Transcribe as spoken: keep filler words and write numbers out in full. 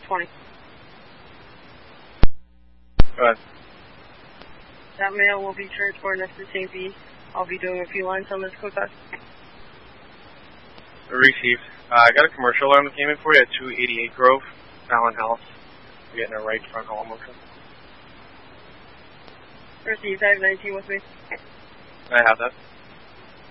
twenty. Go ahead. That mail will be transported next to Saint B. I'll be doing a few lines on this code bus. Received. Uh, I got a commercial alarm that came in for you at two eighty-eight Grove, Fallon House. We're getting a right front hall motion. Received. I have nineteen with me. I have that.